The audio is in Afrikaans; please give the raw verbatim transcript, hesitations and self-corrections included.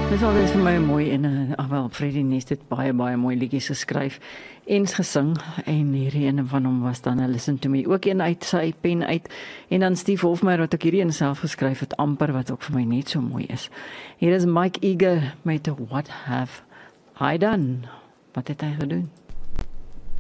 Dis altyd vir my mooi en uh, ag wel, Freddie Nest het baie baie mooi liedjies geskryf en gesing en hierdie een van hom was dan Listen to Me, ook een uit sy pen uit en dan Steve Hofmeyr wat ook hierdie een self geskryf het amper wat ook vir my net so mooi is. Hier is Mike Eager met What Have I Done? Wat het hy gedoen?